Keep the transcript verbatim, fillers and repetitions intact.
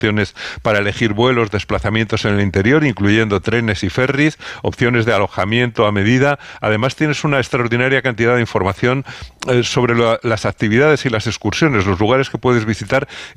opciones para elegir vuelos, desplazamientos en el interior, incluyendo trenes y ferries, opciones de alojamiento a medida. Además, tienes una extraordinaria cantidad de información eh, sobre lo, las actividades y las excursiones, los lugares que puedes visitar